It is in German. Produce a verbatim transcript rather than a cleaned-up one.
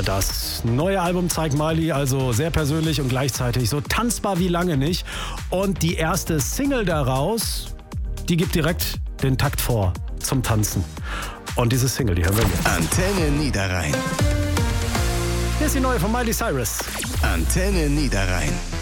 Ja, das neue Album zeigt Miley also sehr persönlich und gleichzeitig so tanzbar wie lange nicht. Und die erste Single daraus, die gibt direkt den Takt vor zum Tanzen. Und diese Single, die hören wir jetzt. Antenne Niederrhein. Hier ist die neue von Miley Cyrus. Antenne Niederrhein.